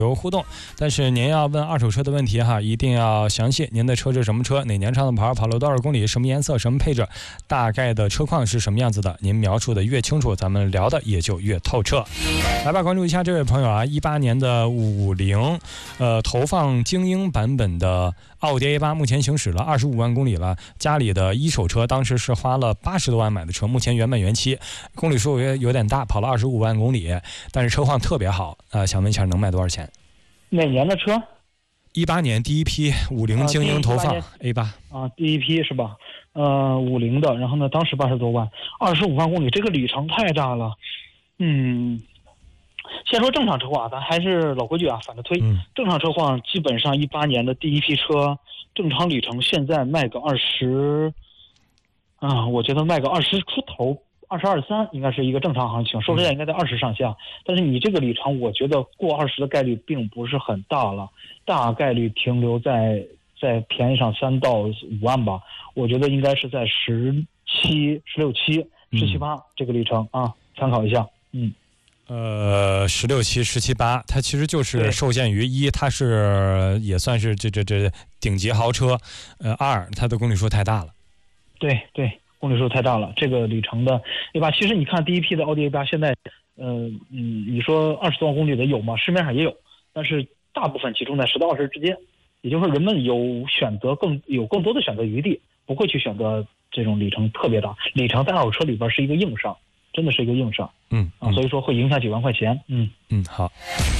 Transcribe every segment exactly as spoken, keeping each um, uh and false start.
有互动，但是您要问二手车的问题哈，一定要详细。您的车是什么车？哪年上的牌？跑了多少公里？什么颜色？什么配置？大概的车况是什么样子的？您描述的越清楚，咱们聊的也就越透彻。来吧，关注一下这位朋友啊，一八年的五菱，呃，投放精英版本的奥迪 A 八，目前行驶了二十五万公里了。家里的一手车，当时是花了八十多万买的车，目前原版原漆，公里数也有点大，跑了二十五万公里，但是车况特别好啊、呃，想问一下能卖多少钱？ 哪年的车？ 一八年第一批五菱精英投放 A 八啊，第一批是吧？呃，五菱的，然后呢，当时八十多万，二十五万公里，这个里程太大了。嗯，先说正常车况，咱还是老规矩啊，反着推。嗯、正常车况基本上一八年的第一批车，正常里程现在卖个二十，啊，我觉得卖个二十出头。二十二三应该是一个正常行情，说实在应该在二十上下，但是你这个里程，我觉得过二十的概率并不是很大了，大概率停留在在便宜上三到五万吧，我觉得应该是在十七、十六七、十七八这个里程啊，参考一下。嗯， 呃，十六七、十七八，它其实就是受限于一，它是也算是这这这顶级豪车，呃，二它的公里数太大了。 对对。公里数太大了，这个里程的 A 八，其实你看第一批的奥迪 A 八，现在，呃嗯，你说二十多万公里的有吗？市面上也有，但是大部分集中在十到二十之间，也就是说人们有选择更有更多的选择余地，不会去选择这种里程特别大，里程在二手车里边是一个硬伤，真的是一个硬伤， 嗯啊，所以说会影响几万块钱，嗯嗯，好。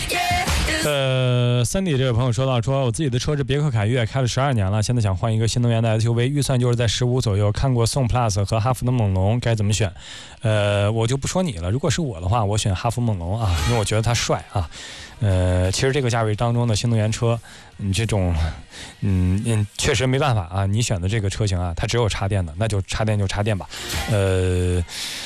呃，三弟这位朋友说到，说我自己的车是别克凯越，开了十二年了，现在想换一个新能源的 S U V， 预算就是在十五左右。看过宋 Plus 和哈弗的猛龙，该怎么选？呃，我就不说你了。如果是我的话，我选哈弗猛龙啊，因为我觉得它帅啊。呃，其实这个价位当中的新能源车，你这种，嗯嗯，确实没办法啊。你选的这个车型啊，它只有插电的，那就插电就插电吧。呃，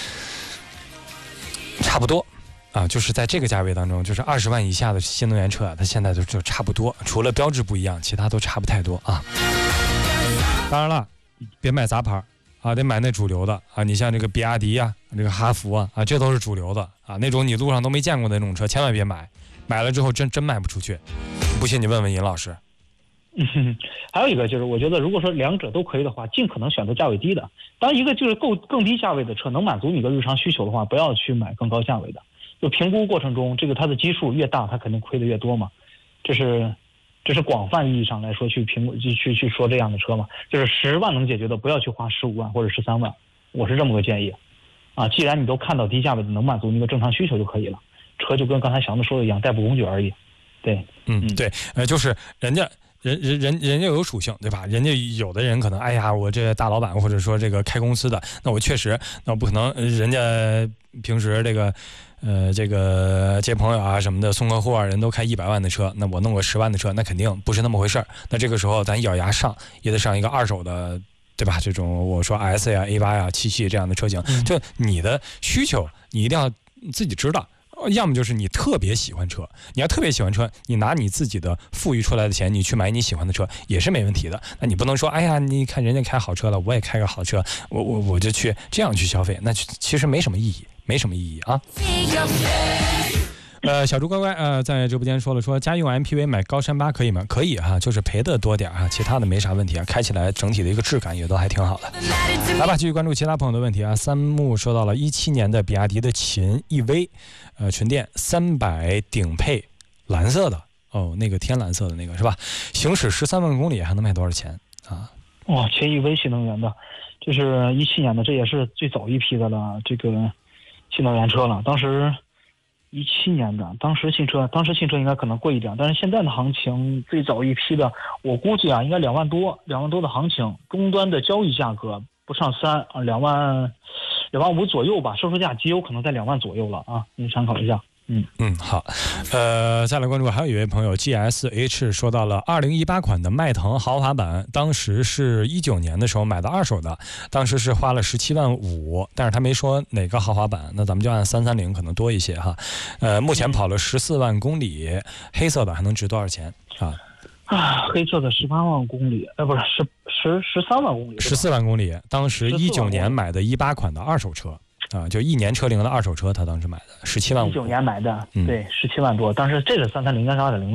差不多。啊，就是在这个价位当中，就是二十万以下的新能源车啊，它现在就就差不多，除了标志不一样，其他都差不太多啊。当然了，别买杂牌啊，得买那主流的啊。你像这个比亚迪啊，这个哈弗啊，啊，这都是主流的啊。那种你路上都没见过的那种车，千万别买，买了之后真真卖不出去。不信你问问尹老师。 嗯，还有一个就是，我觉得如果说两者都可以的话，尽可能选择价位低的。当一个就是够更低价位的车能满足你的日常需求的话，不要去买更高价位的。就评估过程中，这个它的基数越大，它肯定亏的越多嘛。这是，这是广泛意义上来说去评估去去去说这样的车嘛。就是十万能解决的，不要去花十五万或者十三万，我是这么个建议。啊，既然你都看到低价位的能满足你的正常需求就可以了，车就跟刚才祥子说的一样，代步工具而已。对， 嗯，对，呃，就是人家。人人人人家有属性，对吧？人家有的人可能，哎呀，我这大老板或者说这个开公司的，那我确实，那我不可能，人家平时这个，呃，这个接朋友啊什么的，送客户啊，人都开一百万的车，那我弄个十万的车，那肯定不是那么回事儿。那这个时候咱咬牙上，也得上一个二手的，对吧？这种我说 S 呀、A 八呀、七系这样的车型，就你的需求，你一定要自己知道。要么就是你特别喜欢车，你要特别喜欢车，你拿你自己的富裕出来的钱，你去买你喜欢的车也是没问题的。那你不能说，哎呀，你看人家开好车了，我也开个好车，我我我就去这样去消费，那其实没什么意义，没什么意义啊。呃，小猪乖乖呃，在直播间说了说，家用 M P V 买高山八可以吗？可以哈、啊，就是赔的多点啊，其他的没啥问题啊，开起来整体的一个质感也都还挺好的。来吧，继续关注其他朋友的问题啊。三木说到了一七年的比亚迪的秦 E V， 呃，纯电三百顶配，蓝色的哦，那个天蓝色的那个是吧？行驶十三万公里还能卖多少钱啊？ 哇，秦 E V 新能源的，这是一七年的，这也是最早一批的了，这个新能源车了，当时。一七年的，当时新车，当时新车应该可能贵一点，但是现在的行情，最早一批的，我估计啊，应该两万多，两万多的行情，终端的交易价格不上三啊，两万，两万五左右吧，售售价极有可能在两万左右了啊，您参考一下。嗯嗯，好，呃，再来关注，还有一位朋友 G S H 说到了二零一八款的迈腾豪华版，当时是一九年的时候买的二手的，当时是花了十七万五，但是他没说哪个豪华版，那咱们就按三三零可能多一些哈。呃，目前跑了十四万公里，黑色的还能值多少钱啊？ 啊，黑色的十八万公里，呃，不是十十十三万公里， 十四万公里，当时一九年买的一八款的二手车。 啊，就一年车龄的二手车，他当时买的十七万五， 一九年买的， 嗯、 对，十七万多。当时这个三三零跟是二点零。